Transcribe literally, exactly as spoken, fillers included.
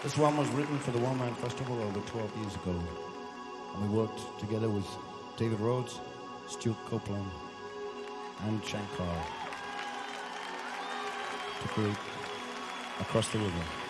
This one was written for the One Man Festival over twelve years ago. And we worked together with David Rhodes, Stuart Copeland, and Shankar to create Across the River.